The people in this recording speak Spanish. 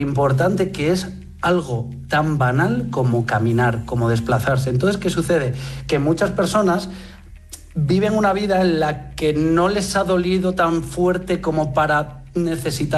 importante que es algo tan banal como caminar, como desplazarse. Entonces, ¿qué sucede? Que muchas personas viven una vida en la que no les ha dolido tan fuerte como para necesitar